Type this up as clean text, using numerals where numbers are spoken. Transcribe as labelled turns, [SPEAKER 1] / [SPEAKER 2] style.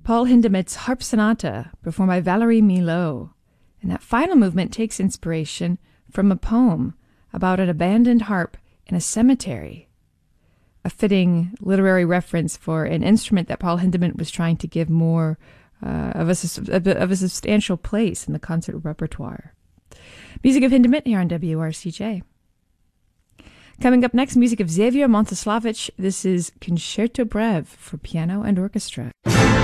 [SPEAKER 1] Paul Hindemith's Harp Sonata, performed by Valerie Milhaud. And that final movement takes inspiration from a poem about an abandoned harp in a cemetery, a fitting literary reference for an instrument that Paul Hindemith was trying to give more of a substantial place in the concert repertoire. Music of Hindemith here on WRCJ. Coming up next, music of Xavier Monteslavich. This is Concerto Breve for piano and orchestra.